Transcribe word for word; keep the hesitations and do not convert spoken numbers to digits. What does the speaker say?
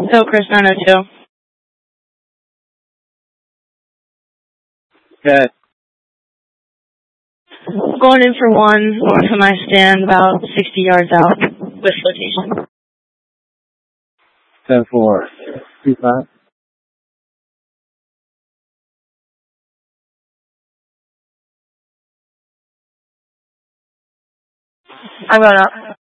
Hillcrest nine oh two. Okay. Going in for one, going to my stand about sixty yards out with flotation. ten four. two five. I'm going up.